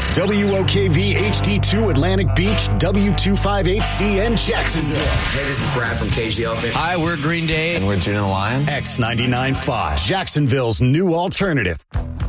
WOKV HD2 Atlantic Beach, W258CN Jacksonville. Hey, this is Brad from Cage the Elephant. Hi, we're Green Day. And we're Juno Lion. X99.5, Jacksonville's new alternative.